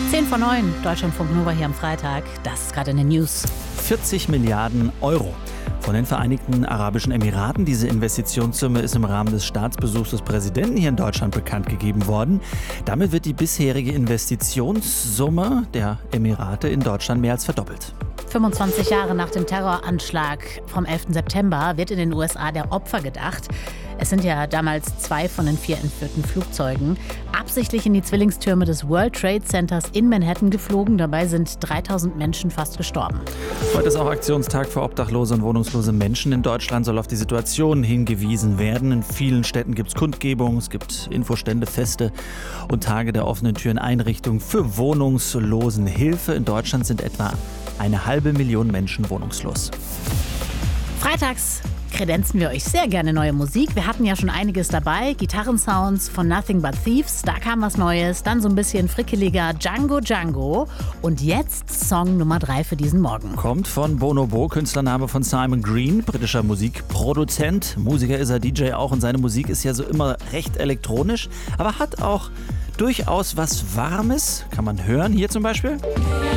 10:09, Deutschlandfunk Nova hier am Freitag. Das ist gerade in den News. 40 Milliarden Euro von den Vereinigten Arabischen Emiraten. Diese Investitionssumme ist im Rahmen des Staatsbesuchs des Präsidenten hier in Deutschland bekannt gegeben worden. Damit wird die bisherige Investitionssumme der Emirate in Deutschland mehr als verdoppelt. 25 Jahre nach dem Terroranschlag vom 11. September wird in den USA der Opfer gedacht. Es sind ja damals 2 von den 4 entführten Flugzeugen absichtlich in die Zwillingstürme des World Trade Centers in Manhattan geflogen. Dabei sind 3000 Menschen fast gestorben. Heute ist auch Aktionstag für obdachlose und wohnungslose Menschen. In Deutschland soll auf die Situation hingewiesen werden. In vielen Städten gibt es Kundgebungen, es gibt Infostände, Feste und Tage der offenen Türen, Einrichtungen für Wohnungslosenhilfe. In Deutschland sind etwa 500.000 Menschen wohnungslos. Freitags kredenzen wir euch sehr gerne neue Musik. Wir hatten ja schon einiges dabei. Gitarrensounds von Nothing But Thieves, da kam was Neues. Dann so ein bisschen frickeliger Django Django. Und jetzt Song Nummer 3 für diesen Morgen. Kommt von Bonobo, Künstlername von Simon Green, britischer Musikproduzent. Musiker ist er, DJ auch, und seine Musik ist ja so immer recht elektronisch, aber hat auch durchaus was Warmes. Kann man hören, hier zum Beispiel.